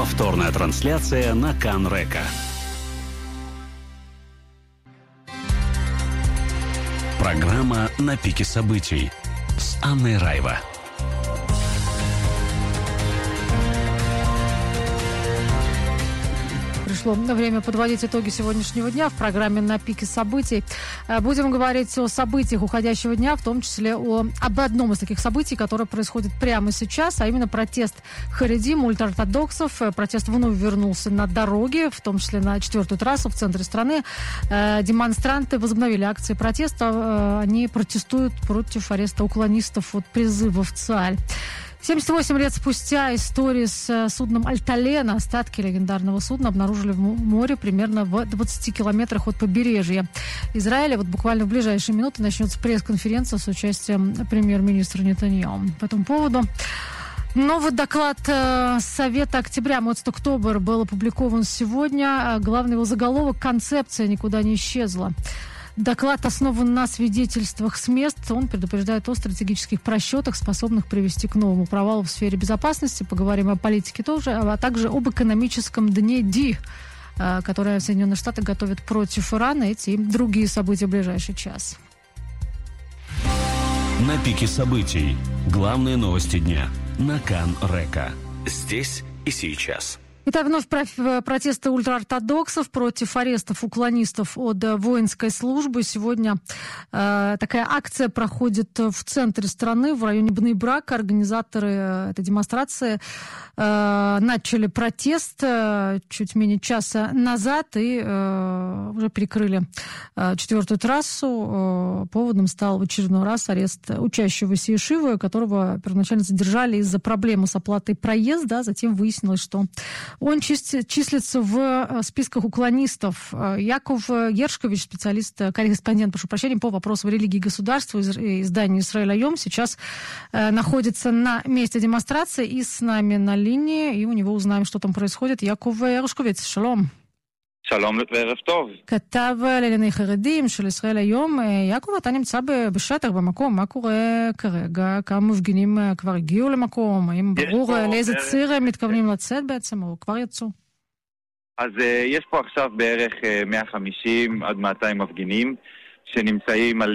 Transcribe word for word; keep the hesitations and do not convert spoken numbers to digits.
Повторная трансляция на Кан Река. Программа «На пике событий» с Анной Райва. Пришло время подводить итоги сегодняшнего дня в программе «На пике событий». Будем говорить о событиях уходящего дня, в том числе о, об одном из таких событий, которое происходит прямо сейчас, а именно протест харидим, ультраортодоксов. Протест вновь вернулся на дороге, в том числе на четвертую трассу в центре страны. Демонстранты возобновили акции протеста. Они протестуют против ареста уклонистов от призыва в ЦАЛЬ. семьдесят восемь лет спустя истории с судном «Альталена», остатки легендарного судна обнаружили в море примерно в двадцати километрах от побережья Израиля. Вот буквально в ближайшие минуты начнется пресс-конференция с участием премьер-министра Нетаньяху по этому поводу. Новый доклад Совета октября, Моцт Октобер, был опубликован сегодня. Главный его заголовок «Концепция никуда не исчезла». Доклад основан на свидетельствах с мест. Он предупреждает о стратегических просчетах, способных привести к новому провалу в сфере безопасности. Поговорим о политике тоже, а также об экономическом дне Ди, которое Соединенные Штаты готовят против Ирана. Эти и другие события в ближайший час. На пике событий. Главные новости дня на Кан Река. Здесь и сейчас. Итак, вновь протесты ультраортодоксов против арестов уклонистов от воинской службы. Сегодня э, такая акция проходит в центре страны, в районе Бней-Брака. Организаторы этой демонстрации э, начали протест э, чуть менее часа назад и э, уже перекрыли э, четвертую трассу. Э, поводом стал в очередной раз арест учащегося ешивы, которого первоначально задержали из-за проблемы с оплатой проезда. Затем выяснилось, что он числится в списках уклонистов. Яков Гершкович, специалист, корреспондент, прошу прощения, по вопросам религии и государства из издания «Исраэль Айом», сейчас находится на месте демонстрации и с нами на линии, и у него узнаем, что там происходит. Яков Гершкович, шалом. שלום וערב טוב. כתב לענייני חרדים של ישראל היום. יעקב, אתה נמצא בשטח, במקום. מה קורה כרגע? כמה מפגינים כבר הגיעו למקום? האם ברור לאיזה ציר הם מתכוונים לצאת בעצם, או כבר יצאו? אז יש פה עכשיו בערך מאה וחמישים עד מאתיים מפגינים שנמצאים על